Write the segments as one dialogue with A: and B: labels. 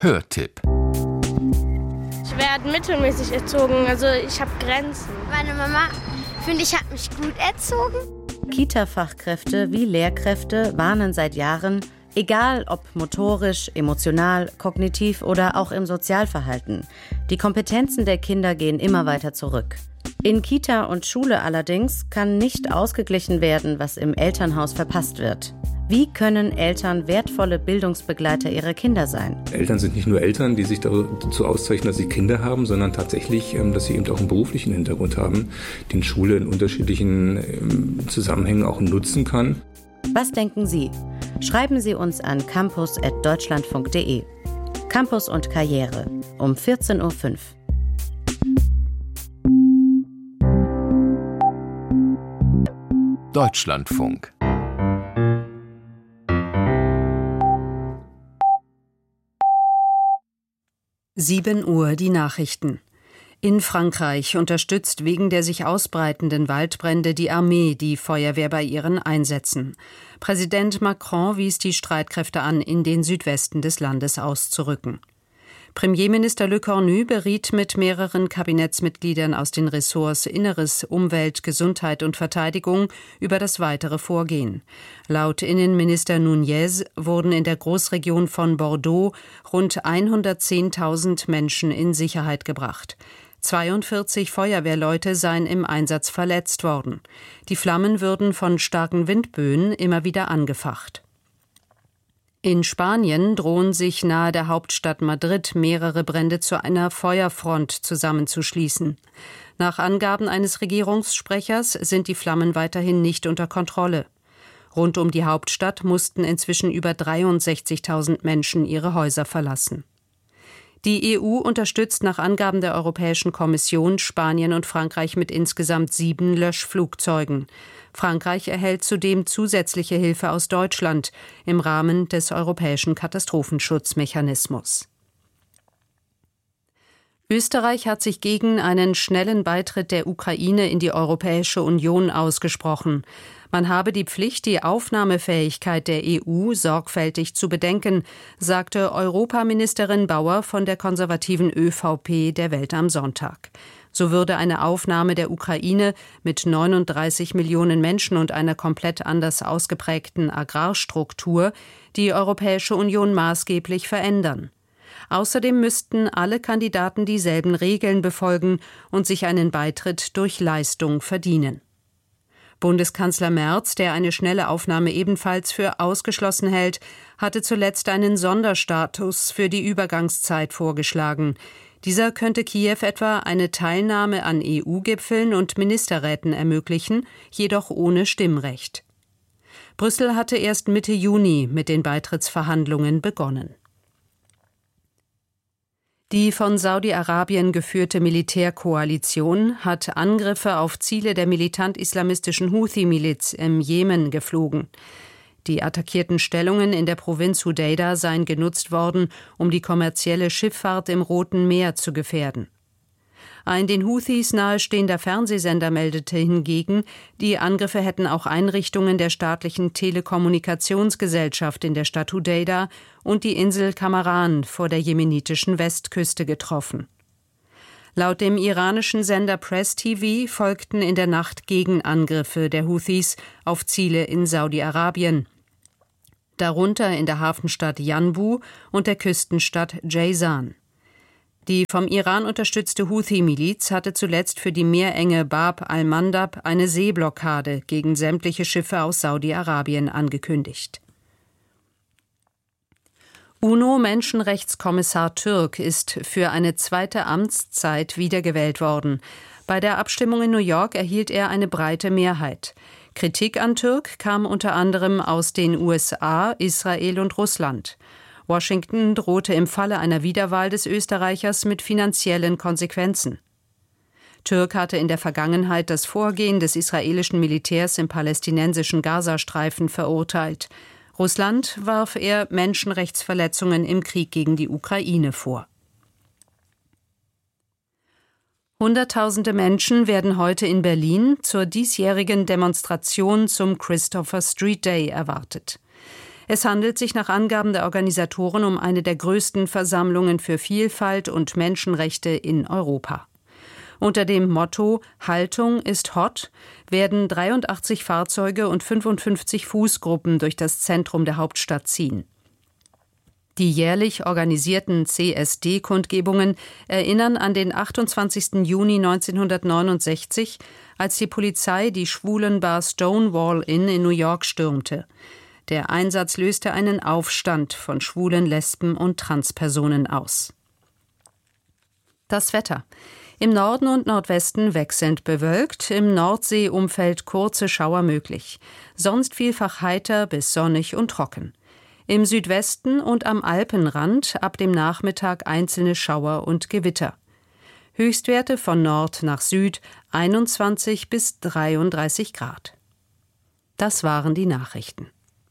A: Hörtipp.
B: Ich werde mittelmäßig erzogen, also ich habe Grenzen.
C: Meine Mama, finde ich, hat mich gut erzogen.
D: Kita-Fachkräfte wie Lehrkräfte warnen seit Jahren, egal ob motorisch, emotional, kognitiv oder auch im Sozialverhalten. Die Kompetenzen der Kinder gehen immer weiter zurück. In Kita und Schule allerdings kann nicht ausgeglichen werden, was im Elternhaus verpasst wird. Wie können Eltern wertvolle Bildungsbegleiter ihrer Kinder sein?
E: Eltern sind nicht nur Eltern, die sich dazu auszeichnen, dass sie Kinder haben, sondern tatsächlich, dass sie eben auch einen beruflichen Hintergrund haben, den Schule in unterschiedlichen Zusammenhängen auch nutzen kann.
D: Was denken Sie? Schreiben Sie uns an campus@deutschlandfunk.de. Campus und Karriere um 14.05 Uhr.
A: Deutschlandfunk.
F: Uhr die Nachrichten. In Frankreich unterstützt wegen der sich ausbreitenden Waldbrände die Armee die Feuerwehr bei ihren Einsätzen. Präsident Macron wies die Streitkräfte an, in den Südwesten des Landes auszurücken. Premierminister Le Cornu beriet mit mehreren Kabinettsmitgliedern aus den Ressorts Inneres, Umwelt, Gesundheit und Verteidigung über das weitere Vorgehen. Laut Innenminister Nunez wurden in der Großregion von Bordeaux rund 110.000 Menschen in Sicherheit gebracht. 42 Feuerwehrleute seien im Einsatz verletzt worden. Die Flammen würden von starken Windböen immer wieder angefacht. In Spanien drohen sich nahe der Hauptstadt Madrid mehrere Brände zu einer Feuerfront zusammenzuschließen. Nach Angaben eines Regierungssprechers sind die Flammen weiterhin nicht unter Kontrolle. Rund um die Hauptstadt mussten inzwischen über 63.000 Menschen ihre Häuser verlassen. Die EU unterstützt nach Angaben der Europäischen Kommission Spanien und Frankreich mit insgesamt 7 Löschflugzeugen. Frankreich erhält zudem zusätzliche Hilfe aus Deutschland im Rahmen des europäischen Katastrophenschutzmechanismus. Österreich hat sich gegen einen schnellen Beitritt der Ukraine in die Europäische Union ausgesprochen. Man habe die Pflicht, die Aufnahmefähigkeit der EU sorgfältig zu bedenken, sagte Europaministerin Bauer von der konservativen ÖVP der Welt am Sonntag. So würde eine Aufnahme der Ukraine mit 39 Millionen Menschen und einer komplett anders ausgeprägten Agrarstruktur die Europäische Union maßgeblich verändern. Außerdem müssten alle Kandidaten dieselben Regeln befolgen und sich einen Beitritt durch Leistung verdienen. Bundeskanzler Merz, der eine schnelle Aufnahme ebenfalls für ausgeschlossen hält, hatte zuletzt einen Sonderstatus für die Übergangszeit vorgeschlagen. Dieser könnte Kiew etwa eine Teilnahme an EU-Gipfeln und Ministerräten ermöglichen, jedoch ohne Stimmrecht. Brüssel hatte erst Mitte Juni mit den Beitrittsverhandlungen begonnen. Die von Saudi-Arabien geführte Militärkoalition hat Angriffe auf Ziele der militant-islamistischen Houthi-Miliz im Jemen geflogen. Die attackierten Stellungen in der Provinz Hudeida seien genutzt worden, um die kommerzielle Schifffahrt im Roten Meer zu gefährden. Ein den Houthis nahestehender Fernsehsender meldete hingegen, die Angriffe hätten auch Einrichtungen der staatlichen Telekommunikationsgesellschaft in der Stadt Hudeida und die Insel Kamaran vor der jemenitischen Westküste getroffen. Laut dem iranischen Sender Press TV folgten in der Nacht Gegenangriffe der Houthis auf Ziele in Saudi-Arabien, darunter in der Hafenstadt Yanbu und der Küstenstadt Jazan. Die vom Iran unterstützte Houthi-Miliz hatte zuletzt für die Meerenge Bab al-Mandab eine Seeblockade gegen sämtliche Schiffe aus Saudi-Arabien angekündigt. UNO-Menschenrechtskommissar Türk ist für eine zweite Amtszeit wiedergewählt worden. Bei der Abstimmung in New York erhielt er eine breite Mehrheit. Kritik an Türk kam unter anderem aus den USA, Israel und Russland. Washington drohte im Falle einer Wiederwahl des Österreichers mit finanziellen Konsequenzen. Türk hatte in der Vergangenheit das Vorgehen des israelischen Militärs im palästinensischen Gazastreifen verurteilt. Russland warf er Menschenrechtsverletzungen im Krieg gegen die Ukraine vor. Hunderttausende Menschen werden heute in Berlin zur diesjährigen Demonstration zum Christopher Street Day erwartet. Es handelt sich nach Angaben der Organisatoren um eine der größten Versammlungen für Vielfalt und Menschenrechte in Europa. Unter dem Motto »Haltung ist hot« werden 83 Fahrzeuge und 55 Fußgruppen durch das Zentrum der Hauptstadt ziehen. Die jährlich organisierten CSD-Kundgebungen erinnern an den 28. Juni 1969, als die Polizei die Schwulenbar Stonewall Inn in New York stürmte. Der Einsatz löste einen Aufstand von Schwulen, Lesben und Transpersonen aus. Das Wetter. Im Norden und Nordwesten wechselnd bewölkt, im Nordseeumfeld kurze Schauer möglich. Sonst vielfach heiter bis sonnig und trocken. Im Südwesten und am Alpenrand ab dem Nachmittag einzelne Schauer und Gewitter. Höchstwerte von Nord nach Süd 21 bis 33 Grad. Das waren die Nachrichten.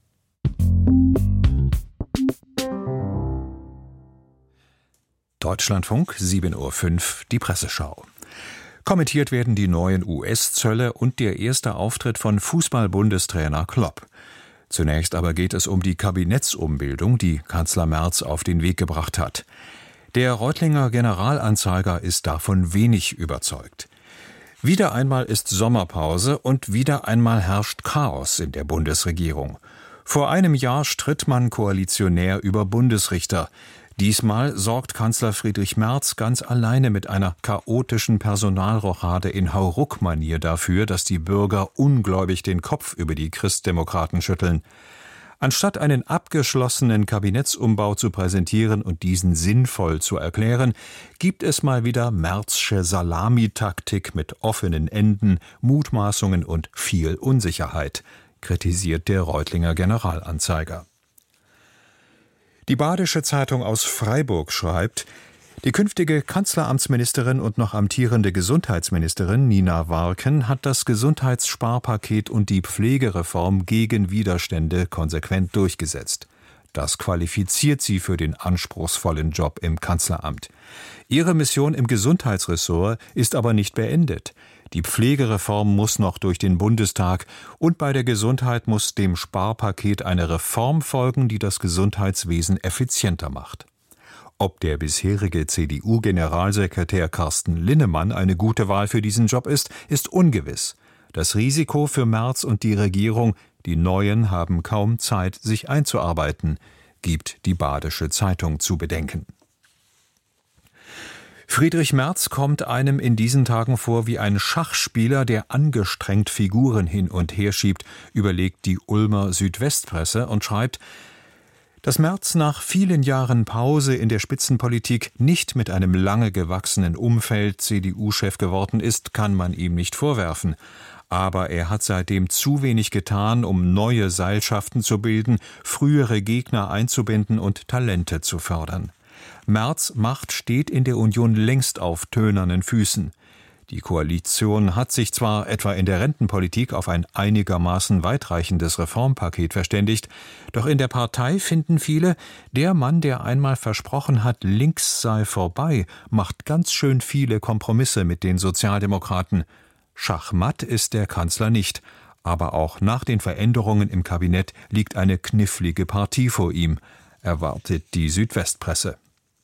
A: Deutschlandfunk, 7:05 Uhr, die Presseschau. Kommentiert werden die neuen US-Zölle und der erste Auftritt von Fußball-Bundestrainer Klopp. Zunächst aber geht es um die Kabinettsumbildung, die Kanzler Merz auf den Weg gebracht hat. Der Reutlinger Generalanzeiger ist davon wenig überzeugt. Wieder einmal ist Sommerpause und wieder einmal herrscht Chaos in der Bundesregierung. Vor einem Jahr stritt man koalitionär über Bundesrichter. Diesmal sorgt Kanzler Friedrich Merz ganz alleine mit einer chaotischen Personalrochade in Hauruck-Manier dafür, dass die Bürger ungläubig den Kopf über die Christdemokraten schütteln. Anstatt einen abgeschlossenen Kabinettsumbau zu präsentieren und diesen sinnvoll zu erklären, gibt es mal wieder Merzsche Salamitaktik mit offenen Enden, Mutmaßungen und viel Unsicherheit, kritisiert der Reutlinger Generalanzeiger. Die Badische Zeitung aus Freiburg schreibt, die künftige Kanzleramtsministerin und noch amtierende Gesundheitsministerin Nina Warken hat das Gesundheitssparpaket und die Pflegereform gegen Widerstände konsequent durchgesetzt. Das qualifiziert sie für den anspruchsvollen Job im Kanzleramt. Ihre Mission im Gesundheitsressort ist aber nicht beendet. Die Pflegereform muss noch durch den Bundestag und bei der Gesundheit muss dem Sparpaket eine Reform folgen, die das Gesundheitswesen effizienter macht. Ob der bisherige CDU-Generalsekretär Carsten Linnemann eine gute Wahl für diesen Job ist ungewiss. Das Risiko für Merz und die Regierung, die Neuen haben kaum Zeit, sich einzuarbeiten, gibt die Badische Zeitung zu bedenken. Friedrich Merz kommt einem in diesen Tagen vor wie ein Schachspieler, der angestrengt Figuren hin und her schiebt, überlegt die Ulmer Südwestpresse und schreibt, dass Merz nach vielen Jahren Pause in der Spitzenpolitik nicht mit einem lange gewachsenen Umfeld CDU-Chef geworden ist, kann man ihm nicht vorwerfen. Aber er hat seitdem zu wenig getan, um neue Seilschaften zu bilden, frühere Gegner einzubinden und Talente zu fördern. Merz' Macht steht in der Union längst auf tönernen Füßen. Die Koalition hat sich zwar etwa in der Rentenpolitik auf ein einigermaßen weitreichendes Reformpaket verständigt, doch in der Partei finden viele, der Mann, der einmal versprochen hat, links sei vorbei, macht ganz schön viele Kompromisse mit den Sozialdemokraten. Schachmatt ist der Kanzler nicht, aber auch nach den Veränderungen im Kabinett liegt eine knifflige Partie vor ihm, erwartet die Südwestpresse.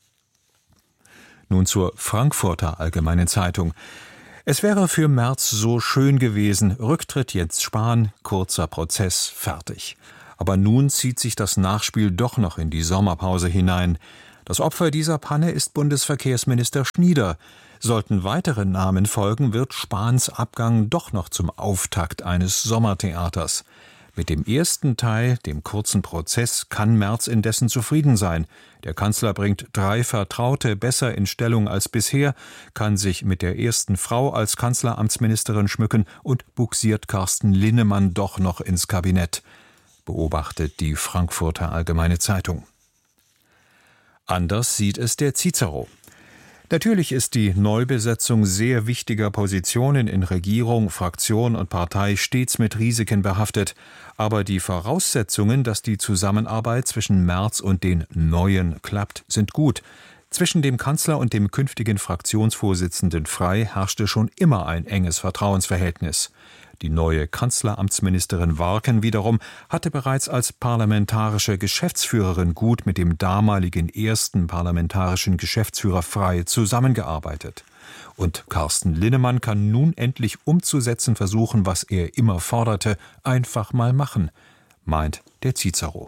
A: Nun zur Frankfurter Allgemeinen Zeitung. Es wäre für Merz so schön gewesen, Rücktritt Jens Spahn, kurzer Prozess, fertig. Aber nun zieht sich das Nachspiel doch noch in die Sommerpause hinein. Das Opfer dieser Panne ist Bundesverkehrsminister Schnieder. Sollten weitere Namen folgen, wird Spahns Abgang doch noch zum Auftakt eines Sommertheaters. Mit dem ersten Teil, dem kurzen Prozess, kann Merz indessen zufrieden sein. Der Kanzler bringt 3 Vertraute besser in Stellung als bisher, kann sich mit der ersten Frau als Kanzleramtsministerin schmücken und bugsiert Carsten Linnemann doch noch ins Kabinett, beobachtet die Frankfurter Allgemeine Zeitung. Anders sieht es der Cicero. Natürlich ist die Neubesetzung sehr wichtiger Positionen in Regierung, Fraktion und Partei stets mit Risiken behaftet. Aber die Voraussetzungen, dass die Zusammenarbeit zwischen Merz und den Neuen klappt, sind gut. Zwischen dem Kanzler und dem künftigen Fraktionsvorsitzenden Frey herrschte schon immer ein enges Vertrauensverhältnis. Die neue Kanzleramtsministerin Warken wiederum hatte bereits als parlamentarische Geschäftsführerin gut mit dem damaligen ersten parlamentarischen Geschäftsführer Frey zusammengearbeitet. Und Carsten Linnemann kann nun endlich umzusetzen versuchen, was er immer forderte: einfach mal machen, meint der Cicero.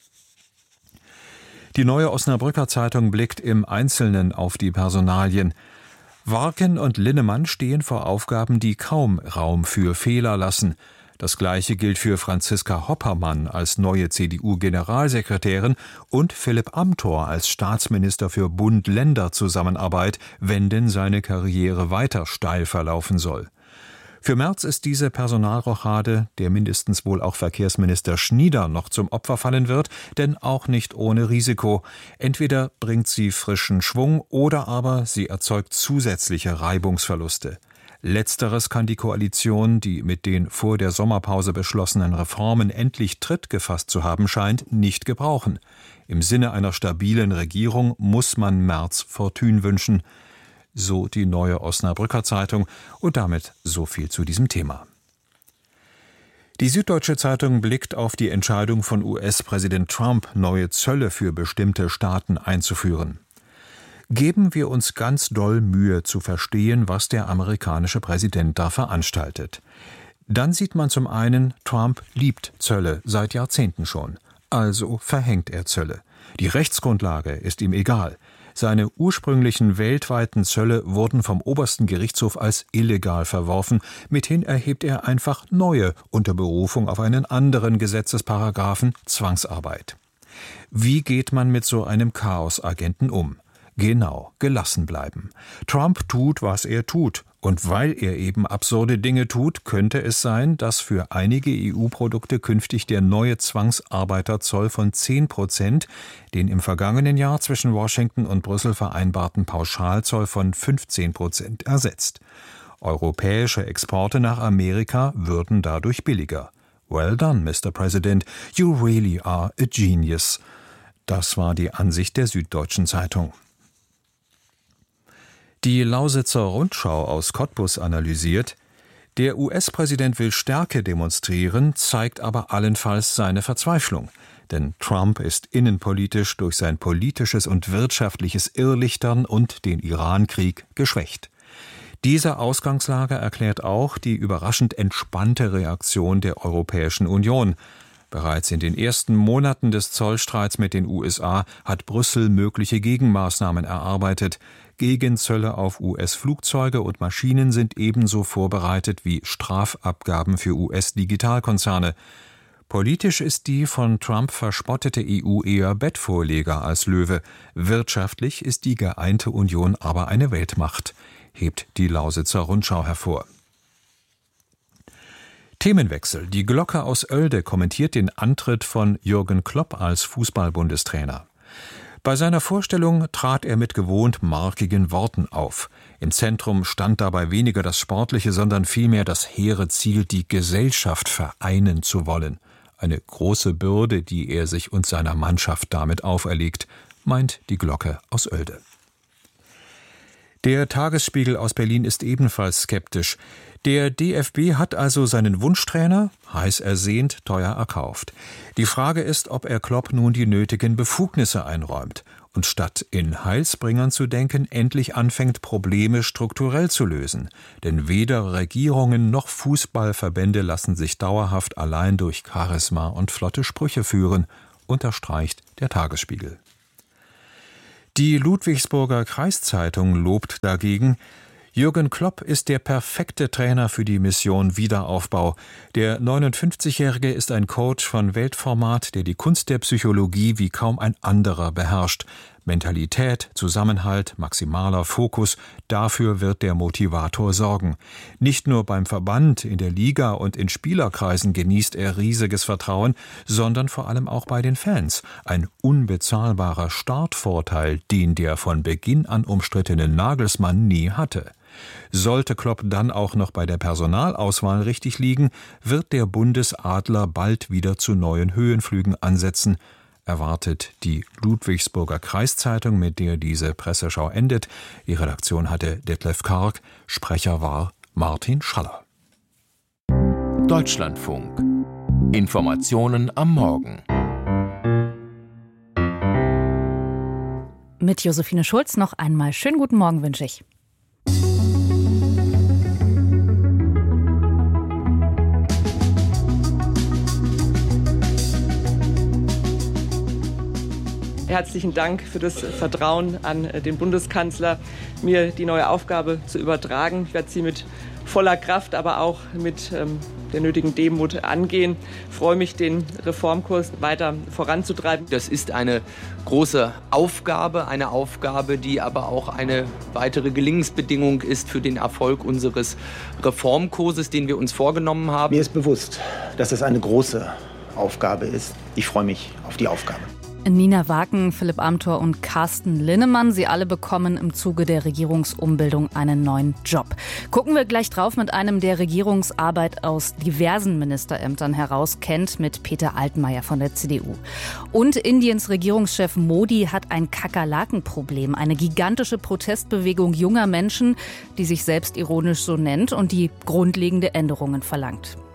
A: Die Neue Osnabrücker Zeitung blickt im Einzelnen auf die Personalien. Warken und Linnemann stehen vor Aufgaben, die kaum Raum für Fehler lassen. Das Gleiche gilt für Franziska Hoppermann als neue CDU-Generalsekretärin und Philipp Amthor als Staatsminister für Bund-Länder-Zusammenarbeit, wenn denn seine Karriere weiter steil verlaufen soll. Für Merz ist diese Personalrochade, der mindestens wohl auch Verkehrsminister Schnieder noch zum Opfer fallen wird, denn auch nicht ohne Risiko. Entweder bringt sie frischen Schwung oder aber sie erzeugt zusätzliche Reibungsverluste. Letzteres kann die Koalition, die mit den vor der Sommerpause beschlossenen Reformen endlich Tritt gefasst zu haben scheint, nicht gebrauchen. Im Sinne einer stabilen Regierung muss man Merz Fortune wünschen. So die Neue Osnabrücker Zeitung und damit so viel zu diesem Thema. Die Süddeutsche Zeitung blickt auf die Entscheidung von US-Präsident Trump, neue Zölle für bestimmte Staaten einzuführen. Geben wir uns ganz doll Mühe zu verstehen, was der amerikanische Präsident da veranstaltet. Dann sieht man zum einen, Trump liebt Zölle seit Jahrzehnten schon. Also verhängt er Zölle. Die Rechtsgrundlage ist ihm egal. Seine ursprünglichen weltweiten Zölle wurden vom obersten Gerichtshof als illegal verworfen. Mithin erhebt er einfach neue unter Berufung auf einen anderen Gesetzesparagraphen, Zwangsarbeit. Wie geht man mit so einem Chaosagenten um? Genau, gelassen bleiben. Trump tut, was er tut. Und weil er eben absurde Dinge tut, könnte es sein, dass für einige EU-Produkte künftig der neue Zwangsarbeiterzoll von 10%, den im vergangenen Jahr zwischen Washington und Brüssel vereinbarten Pauschalzoll von 15% ersetzt. Europäische Exporte nach Amerika würden dadurch billiger. Well done, Mr. President, you really are a genius. Das war die Ansicht der Süddeutschen Zeitung. Die Lausitzer Rundschau aus Cottbus analysiert: Der US-Präsident will Stärke demonstrieren, zeigt aber allenfalls seine Verzweiflung. Denn Trump ist innenpolitisch durch sein politisches und wirtschaftliches Irrlichtern und den Irankrieg geschwächt. Diese Ausgangslage erklärt auch die überraschend entspannte Reaktion der Europäischen Union. Bereits in den ersten Monaten des Zollstreits mit den USA hat Brüssel mögliche Gegenmaßnahmen erarbeitet. Gegenzölle auf US-Flugzeuge und Maschinen sind ebenso vorbereitet wie Strafabgaben für US-Digitalkonzerne. Politisch ist die von Trump verspottete EU eher Bettvorleger als Löwe. Wirtschaftlich ist die geeinte Union aber eine Weltmacht, hebt die Lausitzer Rundschau hervor. Themenwechsel. Die Glocke aus Oelde kommentiert den Antritt von Jürgen Klopp als Fußball-Bundestrainer. Bei seiner Vorstellung trat er mit gewohnt markigen Worten auf. Im Zentrum stand dabei weniger das Sportliche, sondern vielmehr das hehre Ziel, die Gesellschaft vereinen zu wollen. Eine große Bürde, die er sich und seiner Mannschaft damit auferlegt, meint die Glocke aus Oelde. Der Tagesspiegel aus Berlin ist ebenfalls skeptisch. Der DFB hat also seinen Wunschtrainer, heiß ersehnt, teuer erkauft. Die Frage ist, ob er Klopp nun die nötigen Befugnisse einräumt und statt in Heilsbringern zu denken, endlich anfängt, Probleme strukturell zu lösen. Denn weder Regierungen noch Fußballverbände lassen sich dauerhaft allein durch Charisma und flotte Sprüche führen, unterstreicht der Tagesspiegel. Die Ludwigsburger Kreiszeitung lobt dagegen: Jürgen Klopp ist der perfekte Trainer für die Mission Wiederaufbau. Der 59-Jährige ist ein Coach von Weltformat, der die Kunst der Psychologie wie kaum ein anderer beherrscht. Mentalität, Zusammenhalt, maximaler Fokus, dafür wird der Motivator sorgen. Nicht nur beim Verband, in der Liga und in Spielerkreisen genießt er riesiges Vertrauen, sondern vor allem auch bei den Fans. Ein unbezahlbarer Startvorteil, den der von Beginn an umstrittene Nagelsmann nie hatte. Sollte Klopp dann auch noch bei der Personalauswahl richtig liegen, wird der Bundesadler bald wieder zu neuen Höhenflügen ansetzen. erwartet die Ludwigsburger Kreiszeitung, mit der diese Presseschau endet. Die Redaktion hatte Detlef Karg, Sprecher war Martin Schaller.
G: Deutschlandfunk. Informationen am Morgen.
H: Mit Josephine Schulz noch einmal schönen guten Morgen wünsche ich.
I: Herzlichen Dank für das Vertrauen an den Bundeskanzler, mir die neue Aufgabe zu übertragen. Ich werde sie mit voller Kraft, aber auch mit der nötigen Demut angehen. Ich freue mich, den Reformkurs weiter voranzutreiben.
J: Das ist eine große Aufgabe, die aber auch eine weitere Gelingensbedingung ist für den Erfolg unseres Reformkurses, den wir uns vorgenommen haben.
K: Mir ist bewusst, dass es eine große Aufgabe ist. Ich freue mich auf die Aufgabe.
H: Nina Waken, Philipp Amthor und Carsten Linnemann, sie alle bekommen im Zuge der Regierungsumbildung einen neuen Job. Gucken wir gleich drauf mit einem, der Regierungsarbeit aus diversen Ministerämtern herauskennt, mit Peter Altmaier von der CDU. Und Indiens Regierungschef Modi hat ein Kakerlakenproblem, eine gigantische Protestbewegung junger Menschen, die sich selbst ironisch so nennt und die grundlegende Änderungen verlangt.